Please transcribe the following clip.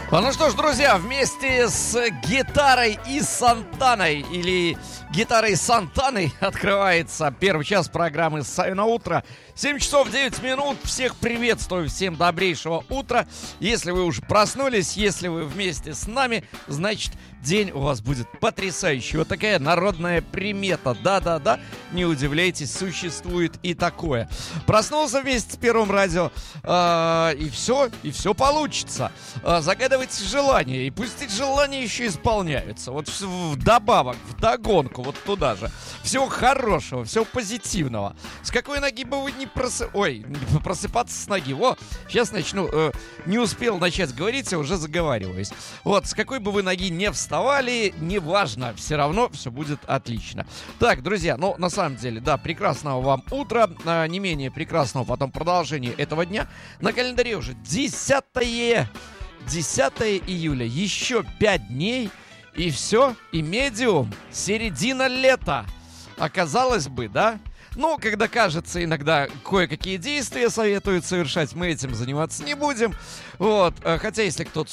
Ну что ж, друзья, вместе с гитарой и Сантаной, или гитарой Сантаной, открывается первый час программы «Саю на утро». 7 часов 9 минут. Всех приветствую, всем добрейшего утра. Если вы уже проснулись, если вы вместе с нами, значит, день у вас будет потрясающий. Вот такая народная примета. Да-да-да, не удивляйтесь, существует и такое. Проснулся вместе с Первым радио, и все получится. Загадывайте желания, и пусть эти желания еще исполняются. Вот вдобавок, вдогонку, вот туда же. Всего хорошего, всего позитивного. С какой ноги бы вы не просыпаться с ноги. Во, сейчас начну. Не успел начать говорить, а уже заговариваюсь. Вот, с какой бы вы ноги не вставали, неважно, все равно все будет отлично. Так, друзья, ну, на самом деле, да, прекрасного вам утра, не менее прекрасного потом продолжения этого дня. На календаре уже 10 июля, еще 5 дней, и все, и медиум, середина лета. Оказалось бы, да? Ну, когда кажется, иногда кое-какие действия советуют совершать, мы этим заниматься не будем. Вот, хотя если кто-то